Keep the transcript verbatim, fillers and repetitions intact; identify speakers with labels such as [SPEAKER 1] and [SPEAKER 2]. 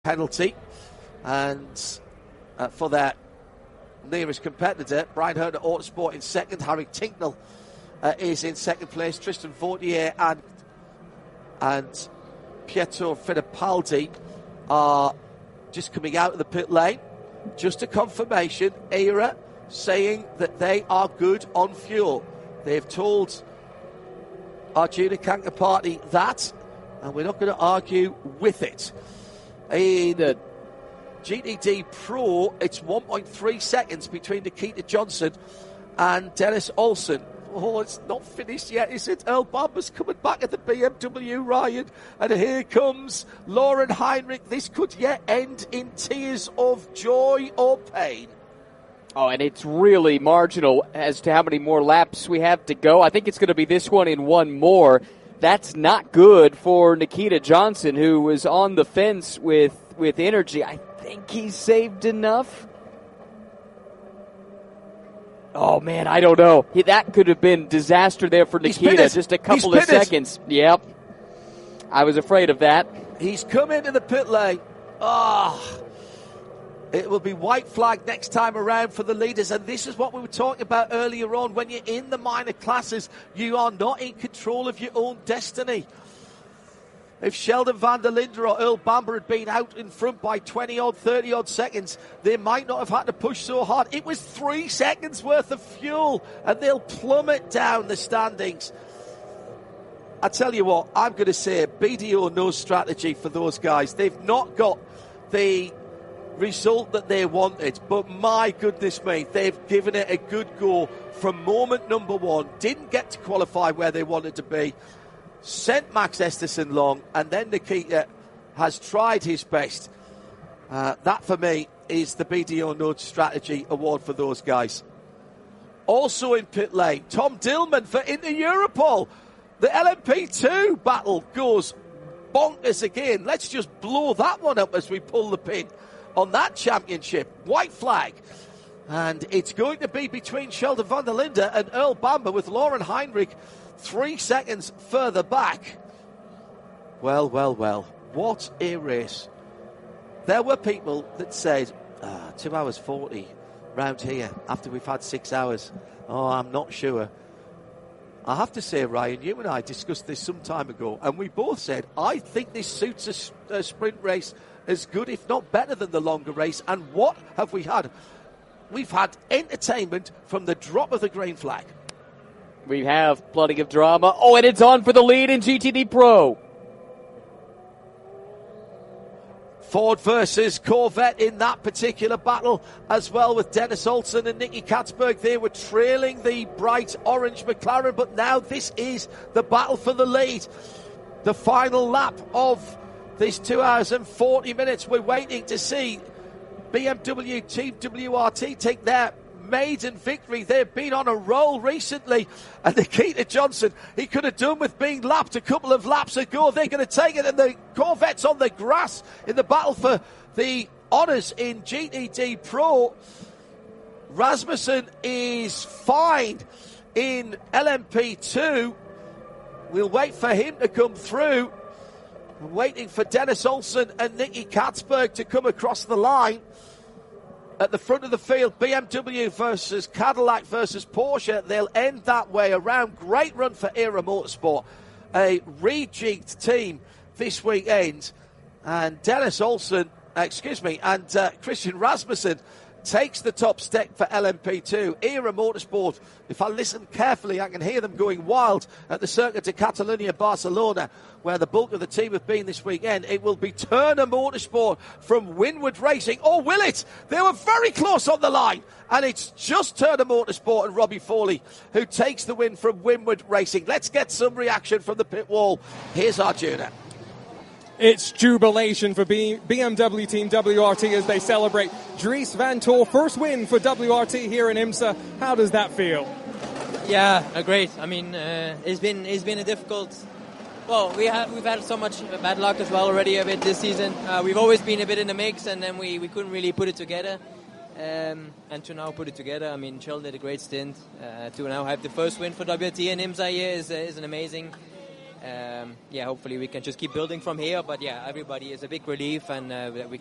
[SPEAKER 1] penalty, and uh, for their nearest competitor, Brian Herter Autosport in second, Harry Tinknell uh, is in second place, Tristan Vautier and and Pietro Fittipaldi are just coming out of the pit lane. Just a confirmation, ERA saying that they are good on fuel. They've told Arjuna Kankapati that, and we're not going to argue with it. In uh, G T D Pro, it's one point three seconds between Nikita Johnson and Dennis Olsen. Oh, it's not finished yet, is it? Earl Bamber's coming back at the B M W, Ryan. And here comes Lauren Heinrich. This could yet end in tears of joy or pain.
[SPEAKER 2] Oh, and it's really marginal as to how many more laps we have to go. I think it's going to be this one and one more. That's not good for Nikita Johnson, who was on the fence with, with energy. I think he's saved enough. Oh, man, I don't know. He, that could have been disaster there for Nikita. Just a couple of seconds. Yep. I was afraid of that.
[SPEAKER 1] He's come into the pit lane. Ah. Oh. It will be white flag next time around for the leaders. And this is what we were talking about earlier on. When you're in the minor classes, you are not in control of your own destiny. If Sheldon van der Linde or Earl Bamber had been out in front by twenty-odd, thirty-odd seconds, they might not have had to push so hard. It was three seconds worth of fuel, and they'll plummet down the standings. I tell you what, I'm going to say B D O no strategy for those guys. They've not got the result that they wanted, but my goodness me, they've given it a good go from moment number one. Didn't get to qualify where they wanted to be. Sent Max Esterson long, and then Nikita has tried his best. Uh, that, for me, is the B D O no strategy award for those guys. Also in pit lane, Tom Dillman for Inter Europol. The L M P two battle goes bonkers again. Let's just blow that one up as we pull the pin on that championship. White flag. And it's going to be between Sheldon van der Linde and Earl Bamber, with Lauren Heinrich three seconds further back. Well, well, well. What a race. There were people that said, ah, two hours forty round here after we've had six hours. Oh, I'm not sure. I have to say, Ryan, you and I discussed this some time ago, and we both said, I think this suits a, a sprint race as good, if not better, than the longer race. And what have we had? We've had entertainment from the drop of the green flag.
[SPEAKER 2] We have plenty of drama. Oh, and it's on for the lead in G T D Pro.
[SPEAKER 1] Ford versus Corvette in that particular battle, as well, with Dennis Olsen and Nicky Katzberg. They were trailing the bright orange McLaren, but now this is the battle for the lead. The final lap of this two hours and forty minutes. We're waiting to see B M W Team W R T take their maiden victory. They've been on a roll recently, and Nikita Johnson, he could have done with being lapped a couple of laps ago. They're going to take it, and the Corvette's on the grass in the battle for the honours in G T D Pro. Rasmussen is fine in L M P two. We'll wait for him to come through. I'm waiting for Dennis Olsen and Nicky Katzberg to come across the line. At the front of the field, B M W versus Cadillac versus Porsche. They'll end that way around. Great run for ERA Motorsport. A rejigged team this weekend. And Dennis Olsen, uh, excuse me, and uh, Christian Rasmussen takes the top step for L M P two. ERA Motorsport, if I listen carefully, I can hear them going wild at the Circuit de Catalunya, Barcelona, where the bulk of the team have been this weekend. It will be Turner Motorsport from Winward Racing. Oh, will it? They were very close on the line. And it's just Turner Motorsport and Robbie Foley who takes the win from Winward Racing. Let's get some reaction from the pit wall. Here's Arjuna.
[SPEAKER 3] It's jubilation for B M W Team W R T as they celebrate Dries Van Tor, first win for W R T here in IMSA. How does that feel?
[SPEAKER 4] Yeah, uh, great. I mean, uh, it's been it's been a difficult. Well, we have we've had so much bad luck as well already a bit this season. Uh, we've always been a bit in the mix, and then we, we couldn't really put it together. Um, and to now put it together, I mean, Sheldon did a great stint. Uh, to now have the first win for W R T in IMSA here is, uh, is an amazing. um, yeah, hopefully we can just keep building from here. But yeah, everybody is a big relief, and uh, that we